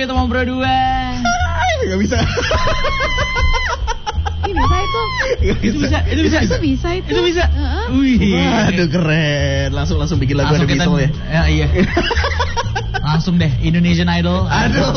ya teman berdua. Gak bisa. Ini bisa itu. Itu bisa. Wih. Waduh keren. Langsung bikin lagu ada Beatles ya. Ya iya. Langsung deh Indonesian Idol. Aduh.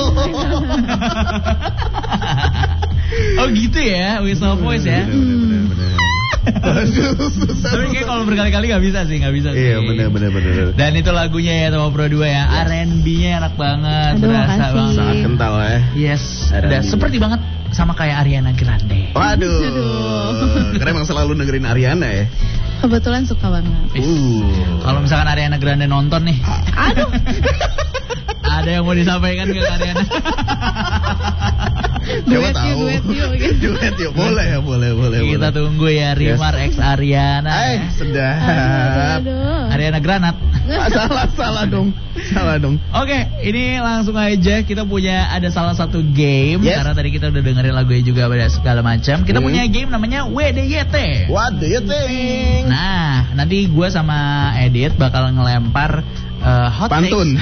Oh gitu ya, Whistle Voice ya. Bener. Aduh, susah. Tapi kayak kalau berkali-kali nggak bisa sih. Iya bener. Dan itu lagunya ya Tomo Pro 2 ya. R&B-nya enak banget, berasa banget. Sangat kental ya. Yes, udah seperti banget sama kayak Ariana Grande. Waduh. Karena emang selalu dengerin Ariana ya. Kebetulan suka banget. Kalau misalkan Ariana Grande nonton nih. Aduh. Ada yang mau disampaikan ke Ariana? Duet yuk. Boleh. Kita tunggu ya Rimar X Ariana. Sedap. Ariana Granat. Salah dong. Oke, ini langsung aja kita ada salah satu game. Karena tadi kita udah dengerin lagunya juga pada segala macam. Kita punya game namanya WDYT. What do you think? Nah, nanti gue sama Edit bakal ngelempar hot pantun.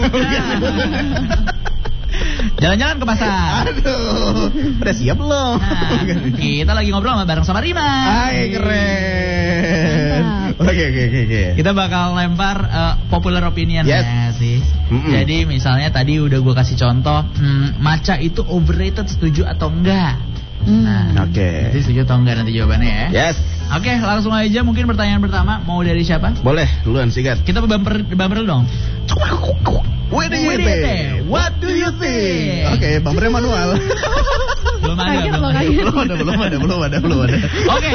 Jalan-jalan ke pasar. Aduh, udah siap belum? Nah, kita lagi ngobrol bareng sama Rima. Hai, keren. Oke. Kita bakal lempar popular opinion ya sih. Jadi misalnya tadi udah gue kasih contoh, matcha itu overrated, setuju atau enggak? Nah, oke. Jadi setuju atau enggak nanti jawabannya ya? Yes. Oke, langsung aja mungkin pertanyaan pertama mau dari siapa? Boleh, duluan sikat. Kita bumper dulu dong. WDYT, what do you think? Oke, bumpernya manual. Belum ada. Oke.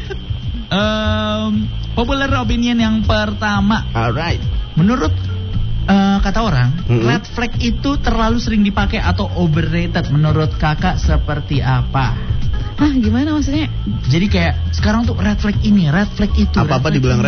Popular opinion yang pertama. Alright. Menurut kata orang, red flag itu terlalu sering dipakai atau overrated. Menurut kakak seperti apa? Gimana maksudnya? Jadi kayak sekarang tuh red flag ini, red flag itu. Apa-apa dibilang